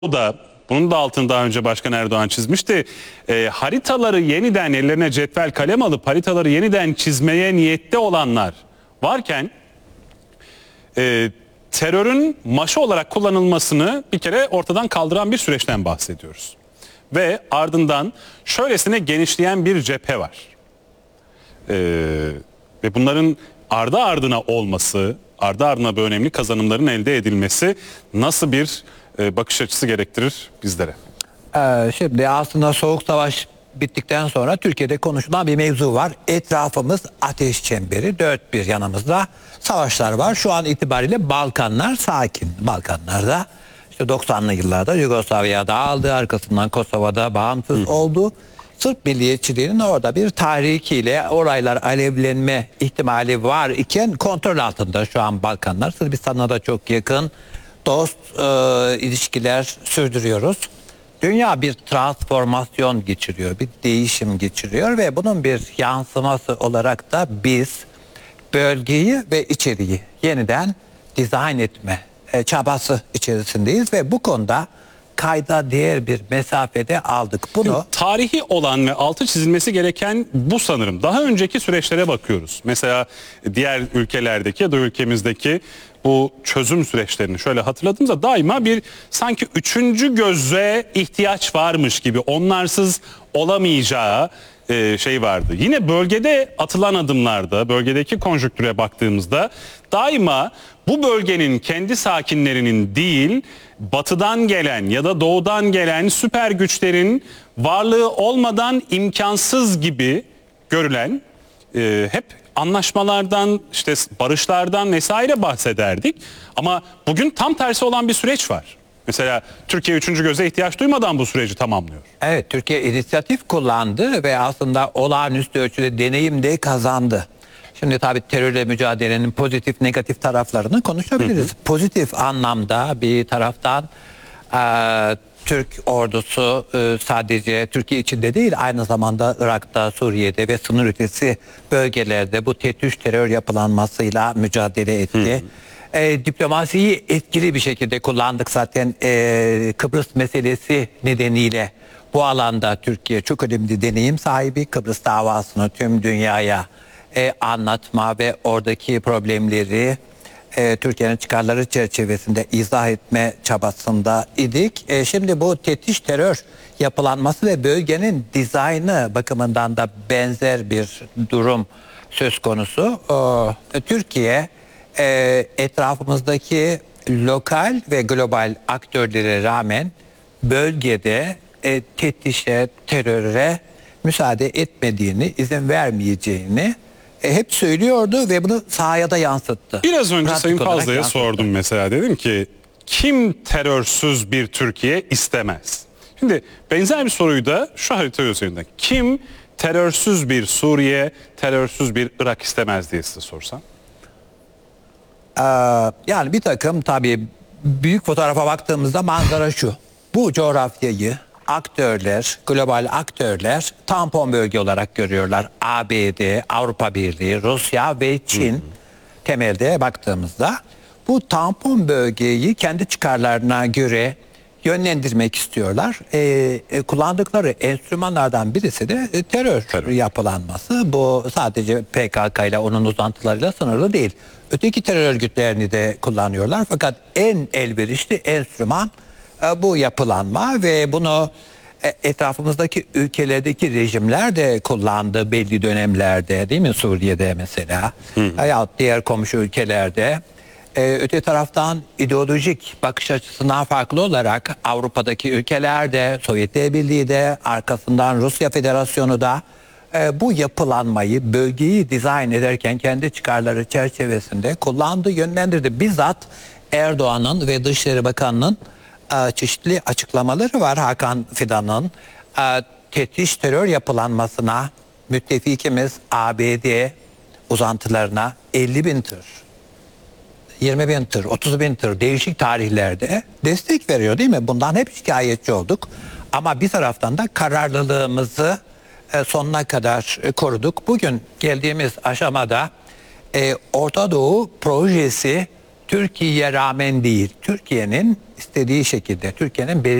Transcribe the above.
Bu da bunun da altını daha önce Başkan Erdoğan çizmişti. Haritaları yeniden ellerine cetvel kalem alıp haritaları yeniden çizmeye niyette olanlar varken terörün maşı olarak kullanılmasını bir kere ortadan kaldıran bir süreçten bahsediyoruz. Ve ardından şöylesine genişleyen bir cephe var. Ve bunların ardı ardına olması, ardı ardına böyle önemli kazanımların elde edilmesi nasıl bir bakış açısı gerektirir bizlere? Şimdi aslında Soğuk Savaş bittikten sonra Türkiye'de konuşulan bir mevzu var. Etrafımız ateş çemberi, dört bir yanımızda savaşlar var. Şu an itibariyle Balkanlar sakin. Balkanlarda işte 90'lı yıllarda Yugoslavya dağıldı, arkasından Kosova'da bağımsız oldu. Sırp milliyetçiliğinin orada bir tahrikiyle oraylar alevlenme ihtimali var iken kontrol altında şu an Balkanlar. Sırbistan'a da çok yakın dost ilişkiler sürdürüyoruz. Dünya bir transformasyon geçiriyor, bir değişim geçiriyor ve bunun bir yansıması olarak da biz bölgeyi ve içeriği yeniden dizayn etme çabası içerisindeyiz ve bu konuda kayda değer bir mesafede aldık. Bunu tarihi olan ve altı çizilmesi gereken bu sanırım. Daha önceki süreçlere bakıyoruz. Mesela diğer ülkelerdeki ya da ülkemizdeki bu çözüm süreçlerini şöyle hatırladığımızda daima bir sanki üçüncü göze ihtiyaç varmış gibi, onlarsız olamayacağı şey vardı. Yine bölgede atılan adımlarda, bölgedeki konjonktüre baktığımızda daima bu bölgenin kendi sakinlerinin değil, batıdan gelen ya da doğudan gelen süper güçlerin varlığı olmadan imkansız gibi görülen hep anlaşmalardan, işte barışlardan vesaire bahsederdik. Ama bugün tam tersi olan bir süreç var. Mesela Türkiye üçüncü göze ihtiyaç duymadan bu süreci tamamlıyor. Evet, Türkiye inisiyatif kullandı ve aslında olağanüstü ölçüde deneyim de kazandı. Şimdi tabii terörle mücadelenin pozitif negatif taraflarını konuşabiliriz. Pozitif anlamda bir taraftan Türk ordusu sadece Türkiye içinde değil, aynı zamanda Irak'ta, Suriye'de ve sınır ötesi bölgelerde bu TETÜş terör yapılanmasıyla mücadele etti. Diplomasiyi etkili bir şekilde kullandık zaten Kıbrıs meselesi nedeniyle. Bu alanda Türkiye çok önemli deneyim sahibi. Kıbrıs davasını tüm dünyaya anlatma ve oradaki problemleri Türkiye'nin çıkarları çerçevesinde izah etme çabasında idik. Şimdi bu tetiş terör yapılanması ve bölgenin dizaynı bakımından da benzer bir durum söz konusu. Türkiye etrafımızdaki lokal ve global aktörlere rağmen bölgede tetişe, teröre müsaade etmediğini, izin vermeyeceğini hep söylüyordu ve bunu sahaya da yansıttı. Biraz önce Sayın Fazla'ya sordum mesela, dedim ki kim terörsüz bir Türkiye istemez? Şimdi benzer bir soruyu da şu harita üzerinden, kim terörsüz bir Suriye, terörsüz bir Irak istemez diye size sorsam? Yani bir takım tabii büyük fotoğrafa baktığımızda manzara şu. Bu coğrafyayı aktörler, global aktörler tampon bölge olarak görüyorlar. ABD, Avrupa Birliği, Rusya ve Çin temelde baktığımızda bu tampon bölgeyi kendi çıkarlarına göre yönlendirmek istiyorlar. Kullandıkları enstrümanlardan birisi de terör yapılanması. Bu sadece PKK ile onun uzantılarıyla sınırlı değil. Öteki terör örgütlerini de kullanıyorlar. Fakat en elverişli enstrüman bu yapılanma ve bunu etrafımızdaki ülkelerdeki rejimler de kullandı belli dönemlerde, değil mi? Suriye'de mesela ya diğer komşu ülkelerde. Öte taraftan ideolojik bakış açısından farklı olarak Avrupa'daki ülkelerde, Sovyetler Birliği de, arkasından Rusya Federasyonu da bu yapılanmayı, bölgeyi dizayn ederken kendi çıkarları çerçevesinde kullandı, yönlendirdi. Bizzat Erdoğan'ın ve Dışişleri Bakanı'nın çeşitli açıklamaları var. Hakan Fidan'ın tetiş terör yapılanmasına müttefikimiz ABD uzantılarına 50.000 tır, 20.000 tır, 30.000 tır değişik tarihlerde destek veriyor, değil mi? Bundan hep şikayetçi olduk. Ama bir taraftan da kararlılığımızı sonuna kadar koruduk. Bugün geldiğimiz aşamada Orta Doğu projesi Türkiye'ye rağmen değil, Türkiye'nin istediği şekilde, Türkiye'nin